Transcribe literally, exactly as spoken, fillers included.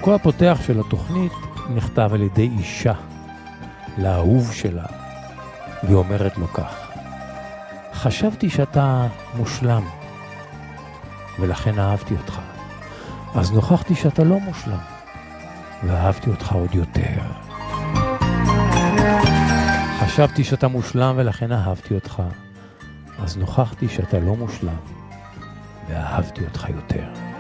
חלקו הפותח של התוכנית נכתב על ידי אישה לאהוב שלה, והיא אומרת לו כך: חשבתי שאתה מושלם ולכן אהבתי אותך, אז נוכחתי שאתה לא מושלם ואהבתי אותך עוד יותר. חשבתי שאתה מושלם ולכן אהבתי אותך, אז נוכחתי שאתה לא מושלם ואהבתי אותך יותר.